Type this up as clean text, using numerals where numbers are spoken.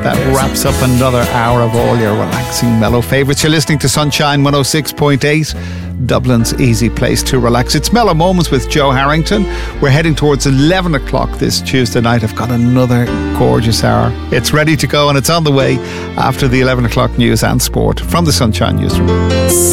That wraps up another hour of all your relaxing mellow favourites. You're listening to Sunshine 106.8, Dublin's easy place to relax. It's Mellow Moments with Joe Harrington. We're heading towards 11 o'clock this Tuesday night. I've got another gorgeous hour. It's ready to go and it's on the way after the 11 o'clock news and sport from the Sunshine Newsroom.